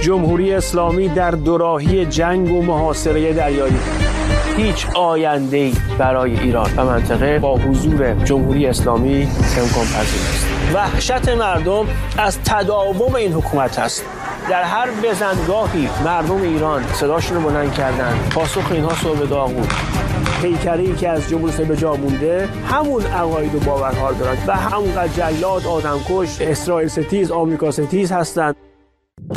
جمهوری اسلامی در دوراهی جنگ و محاصره دریایی. هیچ آینده‌ای برای ایران و منطقه با حضور جمهوری اسلامی امکان پذیر است. وحشت مردم از تداوم این حکومت است. در هر بزنگاهی مردم ایران صداشون رو بلند کردن. پاسخ اینها صلح داغ بود. پیکری که از جمهوری اسلامی به جا مونده همون عقاید و باورها دارند و همونقدر جلاد، آدمکش، اسرائیل ستیز، آمریکا ستیز هستند.